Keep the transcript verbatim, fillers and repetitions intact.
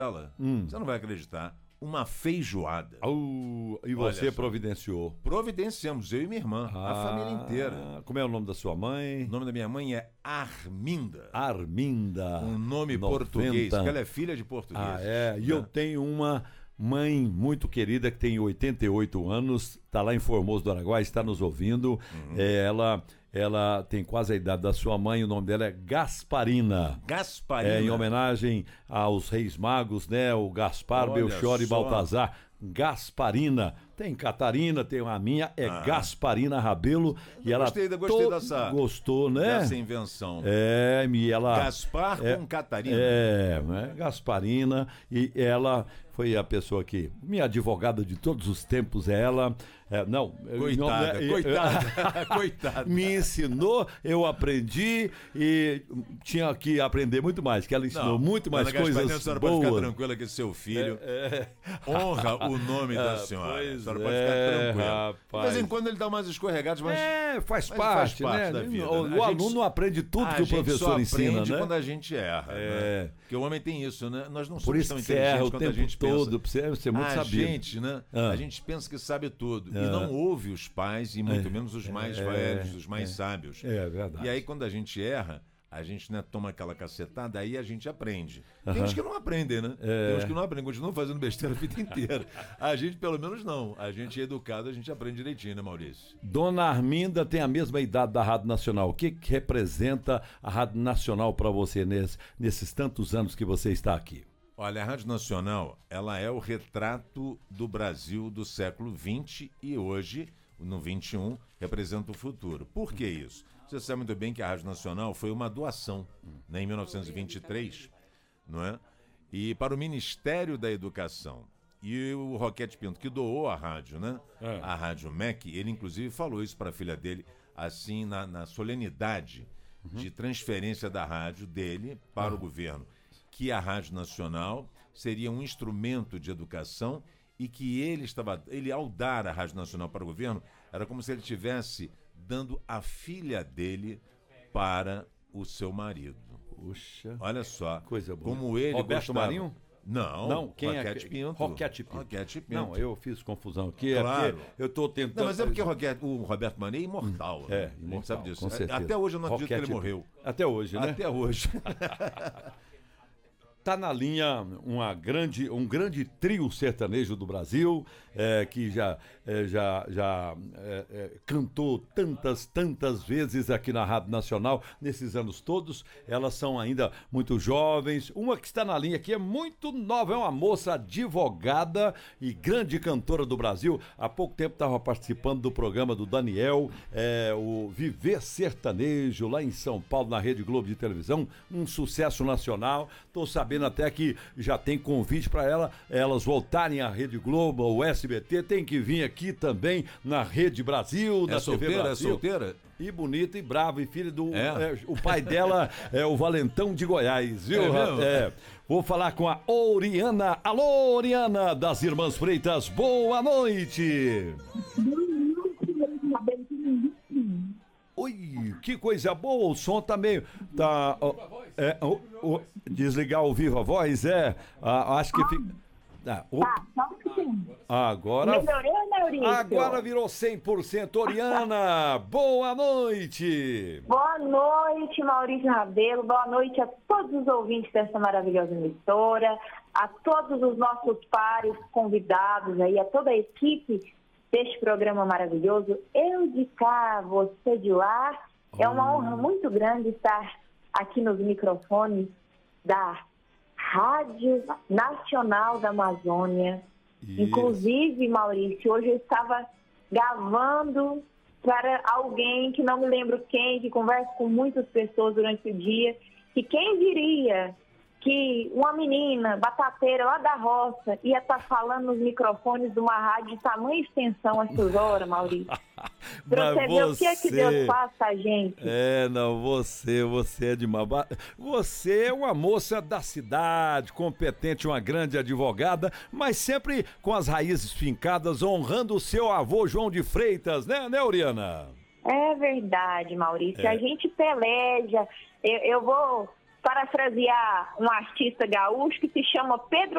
ela, Hum. você não vai acreditar, uma feijoada. Uh, e você Olha só. providenciou? Providenciamos, eu e minha irmã, a Ah, família inteira. Como é o nome da sua mãe? O nome da minha mãe é Arminda. Arminda. Um nome noventa. português, porque ela é filha de português. Ah, é. E eu tenho uma mãe muito querida que tem oitenta e oito anos, está lá em Formoso do Araguaia, está nos ouvindo. Uhum. É, ela, ela tem quase a idade da sua mãe, o nome dela é Gasparina. Gasparina. É, em homenagem aos Reis Magos, né? O Gaspar, Olha Belchior e só. Baltazar. Gasparina. Tem Catarina, tem a minha, é Ah. Gasparina Rabelo. E ela Gostei, gostei to- dessa- Gostou, né? Dessa invenção. É, e ela... Gaspar é, com Catarina. É, né? Gasparina, e ela foi a pessoa que, minha advogada de todos os tempos, é ela, é, não... Coitada, não, é, coitada, coitada. Me ensinou, eu aprendi e tinha que aprender muito mais, que ela ensinou Não, muito mais dona Gasparina, coisas a senhora boas. pode ficar tranquila que seu filho honra o nome da senhora. pois A senhora pode é, ficar tranquila. rapaz. De vez em quando ele dá umas escorregadas, mas... É, faz mas parte, faz parte né? da vida, o né? o A gente- aluno aprende tudo a que o gente professor só ensina, aprende né? quando a gente erra, É. né? Porque o homem tem isso, né? Nós não Por somos isso tão que você erra inteligentes o quanto a tempo gente todo, pensa. você você é muito a sabido. gente, né? Ah. A gente pensa que sabe tudo. Ah. E não ouve os pais, e muito É. menos os mais É. velhos, os mais sábios. É verdade. E aí, quando a gente erra, a gente, né, toma aquela cacetada, aí a gente aprende. Tem Aham. uns que não aprendem, né? É. Tem uns que não aprendem, continuam fazendo besteira a vida inteira. A gente, pelo menos, não. A gente é educado, a gente aprende direitinho, né, Maurício? Dona Arminda tem a mesma idade da Rádio Nacional. O que, que representa a Rádio Nacional para você nesse, nesses tantos anos que você está aqui? Olha, a Rádio Nacional, ela é o retrato do Brasil do século vinte e hoje, no vinte e um, representa o futuro. Por que isso? Você sabe muito bem que a Rádio Nacional foi uma doação, né, em mil novecentos e vinte e três, não é? E para o Ministério da Educação. E o Roquete Pinto, que doou a rádio, né? É. A Rádio M E C, ele inclusive falou isso para a filha dele, assim, na, na solenidade de transferência da rádio dele para o governo. Que a Rádio Nacional seria um instrumento de educação e que ele estava, ele ao dar a Rádio Nacional para o governo, era como se ele estivesse dando a filha dele para o seu marido. Puxa. Olha só, Coisa boa. como ele Roberto gostava... Marinho? Não, Não, quem Roquete é? Pinto. Roquete Pinto. Roquete Pinto. Não, eu fiz confusão aqui. Claro. É porque eu estou tentando... Não, mas é porque o, Roquete, o Roberto Marinho é imortal. É, né? A gente imortal, sabe disso. com certeza. Até hoje eu não acredito Roquete que ele morreu. Até hoje, né? Até hoje. Tá na linha uma grande, um grande trio sertanejo do Brasil, é, que já, é, já, já é, é, cantou tantas, tantas vezes aqui na Rádio Nacional nesses anos todos. Elas são ainda muito jovens. Uma que está na linha aqui é muito nova, é uma moça advogada e grande cantora do Brasil. Há pouco tempo estava participando do programa do Daniel, é, o Viver Sertanejo, lá em São Paulo, na Rede Globo de televisão. Um sucesso nacional. Estou sabendo até que já tem convite para ela, elas voltarem à Rede Globo, o S B T, tem que vir aqui também na Rede Brasil, na É T V solteira? Brasil. É solteira? E bonita e brava, e filha do... É? é, o pai dela é o Valentão de Goiás, viu? É mesmo? É. Vou falar com a Oriana. Alô, Oriana, das Irmãs Freitas, boa noite! Oi, que coisa boa, o som tá meio... Tá, ó, é, ó, ó, desligar o Viva Voz, é, ah, acho que fica... Ah, o- Tá, só um pouquinho. agora... Melhorou, Maurício? Agora virou cem por cento. Oriana, boa noite! Boa noite, Maurício Rabelo. Boa noite a todos os ouvintes dessa maravilhosa emissora, a todos os nossos pares convidados aí, a toda a equipe deste programa maravilhoso. Eu de cá, você de lá. É uma honra muito grande estar aqui nos microfones da Rádio Nacional da Amazônia. Isso. Inclusive, Maurício, hoje eu estava gravando para alguém que não me lembro quem, que conversa com muitas pessoas durante o dia, que quem diria que uma menina batateira lá da roça ia estar falando nos microfones de uma rádio de tamanha extensão essas horas, Maurício. Pra você ver o que é que Deus faz a gente. É, não, você, você é de uma... ba- Você é uma moça da cidade, competente, uma grande advogada, mas sempre com as raízes fincadas, honrando o seu avô João de Freitas, né, né, Oriana? É verdade, Maurício. É. A gente peleja. Eu, eu vou parafrasear um artista gaúcho que se chama Pedro